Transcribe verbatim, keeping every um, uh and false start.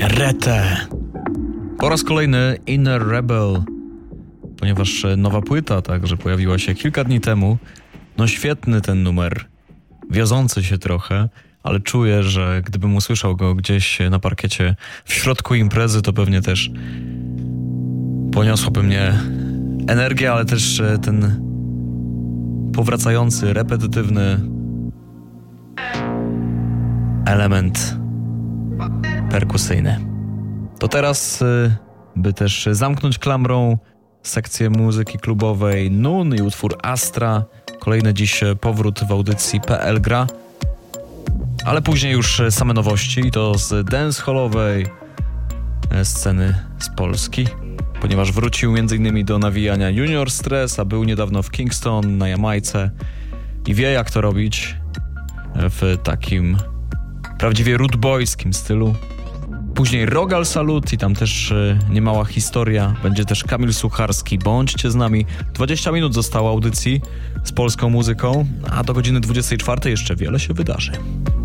Rete. Po raz kolejny Inner Rebel, ponieważ nowa płyta także pojawiła się kilka dni temu. No świetny ten numer, wiodący się trochę, ale czuję, że gdybym usłyszał go gdzieś na parkiecie w środku imprezy, to pewnie też poniosłaby mnie energia, ale też ten powracający, repetytywny element perkusyjny. To teraz, by też zamknąć klamrą sekcję muzyki klubowej, Nun i utwór Astra. Kolejny dziś powrót w audycji P L Gra, ale później już same nowości, i to z dancehallowej sceny z Polski, ponieważ wrócił m.in. do nawijania Junior Stress, a był niedawno w Kingston na Jamajce i wie, jak to robić w takim prawdziwie root boyskim stylu. Później Rogal Salut i tam też niemała historia. Będzie też Kamil Sucharski. Bądźcie z nami. dwadzieścia minut zostało audycji z polską muzyką, a do godziny dwudziestej czwartej jeszcze wiele się wydarzy.